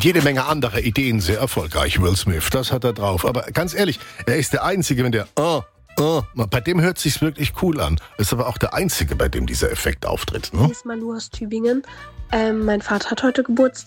mit jede Menge anderer Ideen sehr erfolgreich, Will Smith. Das hat er drauf. Aber ganz ehrlich, er ist der Einzige, wenn der bei dem hört sich's wirklich cool an. Ist aber auch der Einzige, bei dem dieser Effekt auftritt. Ne? Hier ist Malu aus Tübingen. Mein Vater hat heute Geburtstag.